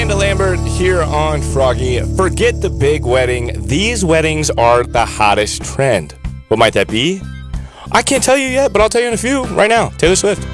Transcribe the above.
Amanda Lambert here on Froggy. Forget the big wedding. These weddings are the hottest trend. What might that be? I can't tell you yet, but I'll tell you in a few right now. Taylor Swift.